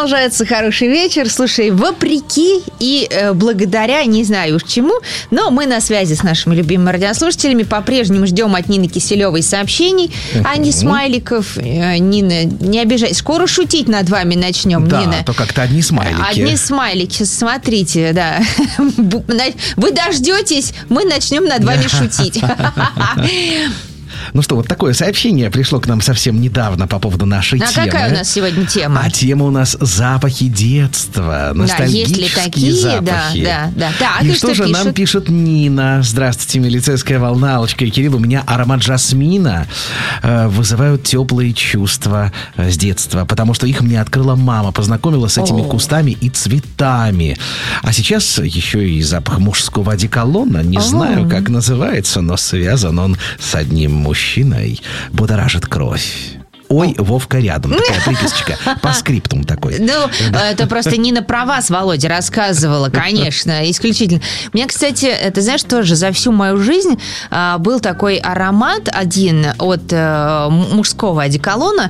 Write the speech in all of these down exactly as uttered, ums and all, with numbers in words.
продолжается хороший вечер. Слушай, вопреки и э, благодаря, не знаю уж чему, но мы на связи с нашими любимыми радиослушателями. По-прежнему ждем от Нины Киселевой сообщений, а не смайликов. Э, Нина, не обижайтесь. Скоро шутить над вами начнем, да, Нина. Да, то как-то одни смайлики. Одни смайлики. Смотрите, да. Вы дождетесь, мы начнем над вами шутить. Ну что, вот такое сообщение пришло к нам совсем недавно по поводу нашей а темы. А какая у нас сегодня тема? А тема у нас запахи детства. Ностальгические да, есть ли такие? запахи. Да, да, да. Так, и, и что, что же пишет? нам пишет Нина. Здравствуйте, милицейская волна. Аллочка и Кирилл, у меня аромат жасмина э, вызывают теплые чувства э, с детства, потому что их мне открыла мама, познакомила с этими О. кустами и цветами. А сейчас еще и запах мужского одеколона. Не О. знаю, как называется, но связан он с одним мужчиной. Мужчиной будоражит кровь. Ой, Вовка рядом. Такая приписочка. По скриптум такой. Ну, это просто Нина про вас, Володя, рассказывала, конечно, исключительно. У меня, кстати, ты знаешь, тоже за всю мою жизнь был такой аромат один от мужского одеколона.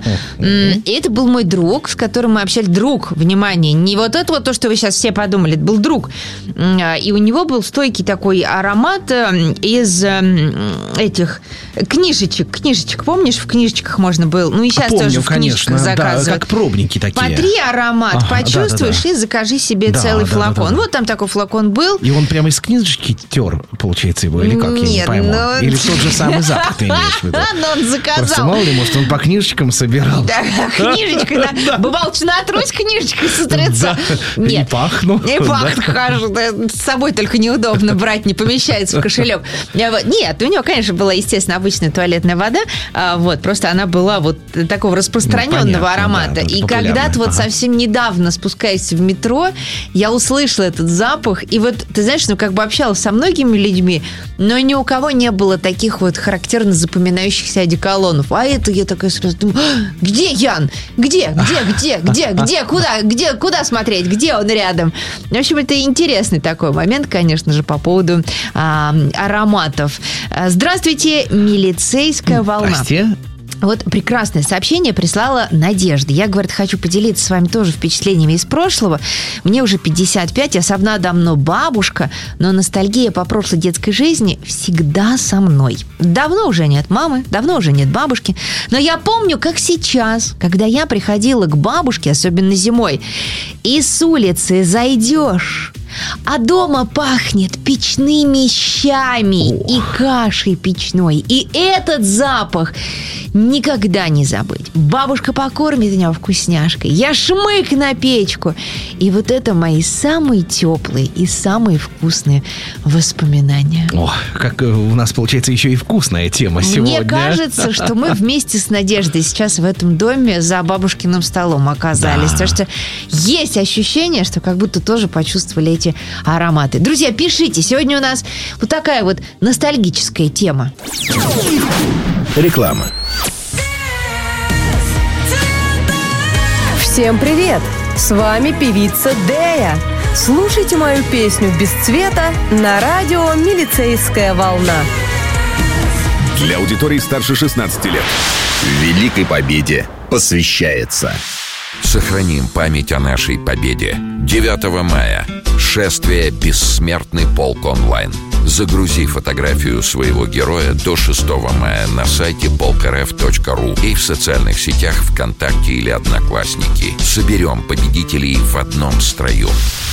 И это был мой друг, с которым мы общались. Друг, внимание, не вот это вот то, что вы сейчас все подумали, это был друг. И у него был стойкий такой аромат из этих книжечек. Книжечек, помнишь, в книжечках можно было? Ну, и сейчас Помню, тоже в книжках конечно, заказывают. Да, как пробники такие. Потри аромат, ага, почувствуешь, да, да, да. и закажи себе да, целый да, флакон. Да, да, да. Вот там такой флакон был. И он прямо из книжечки тер, получается, его, или как? Нет, я не пойму. Но... Или тот же самый запах ты имеешь в виду? Но он заказал. Просто мало ли, может, он по книжечкам собирал. Да, книжечка, да. Бывало, что натрусь книжечкой с утреца. Нет. И пахну. И пахну, хожу. С собой только неудобно брать, не помещается в кошелек. Нет, у него, конечно, была, естественно, обычная туалетная вода. Вот, просто она была вот такого распространенного ну, аромата. Да, и когда-то вот ага. совсем недавно, спускаясь в метро, я услышала этот запах. И вот, ты знаешь, ну как бы общалась со многими людьми, но ни у кого не было таких вот характерно запоминающихся одеколонов. А это я такая сразу думаю, где Ян? Где? Где? Где? Где? Где? Куда? Где? Куда смотреть? Где он рядом? В общем, это интересный такой момент, конечно же, по поводу а, ароматов. Здравствуйте, милицейская волна. Здрасте. Вот прекрасное сообщение прислала Надежда. Я, говорит, хочу поделиться с вами тоже впечатлениями из прошлого. Мне уже пятьдесят пять, я сама давно бабушка, но ностальгия по прошлой детской жизни всегда со мной. Давно уже нет мамы, давно уже нет бабушки. Но я помню, как сейчас, когда я приходила к бабушке, особенно зимой, и с улицы зайдешь, а дома пахнет печными щами и кашей печной. И этот запах никогда не забыть. Бабушка покормит меня вкусняшкой. Я шмык на печку. И вот это мои самые теплые и самые вкусные воспоминания. О, как у нас получается еще и вкусная тема сегодня. Мне кажется, что мы вместе с Надеждой сейчас в этом доме за бабушкиным столом оказались. Да. Потому что есть ощущение, что как будто тоже почувствовали эти ароматы. Друзья, пишите. Сегодня у нас вот такая вот ностальгическая тема. Реклама. Всем привет! С вами певица Дея. Слушайте мою песню «Без цвета» на радио «Милицейская волна». Для аудитории старше шестнадцати лет. Великой Победе посвящается. Сохраним память о нашей победе. девятого мая. Шествие «Бессмертный полк онлайн». Загрузи фотографию своего героя до шестого мая на сайте полк эр эф точка ру и в социальных сетях ВКонтакте или Одноклассники. Соберем победителей в одном строю.